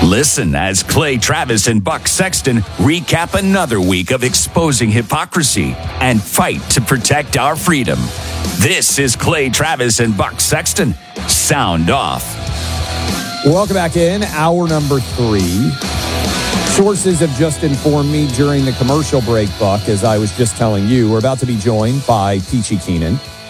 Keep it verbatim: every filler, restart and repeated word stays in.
Listen as Clay Travis and Buck Sexton recap another week of exposing hypocrisy and fight to protect our freedom. This is Clay Travis and Buck Sexton. Sound off. Welcome back in. Hour number three. Sources have just informed me during the commercial break, Buck, as I was just telling you, we're about to be joined by Peachy Keenan.